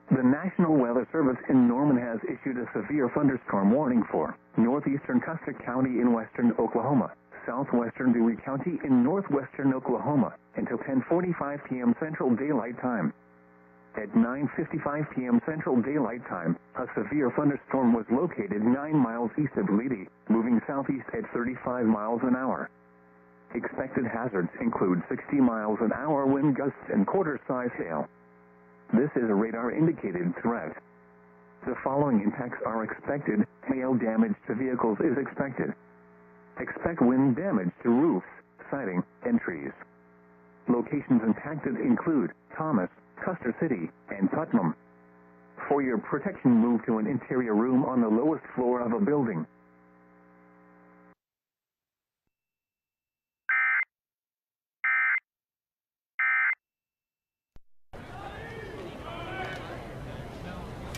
The National Weather Service in Norman has issued a severe thunderstorm warning for northeastern Custer County in western Oklahoma, southwestern Dewey County in northwestern Oklahoma until 10:45 p.m. Central Daylight Time. At 9:55 p.m. Central Daylight Time, a severe thunderstorm was located 9 miles east of Levy, moving southeast at 35 miles an hour. Expected hazards include 60 miles an hour wind gusts and quarter-size hail. This is a radar-indicated threat. The following impacts are expected. Hail damage to vehicles is expected. Expect wind damage to roofs, siding, and trees. Locations impacted include Thomas, Custer City, and Putnam. For your protection, move to an interior room on the lowest floor of a building.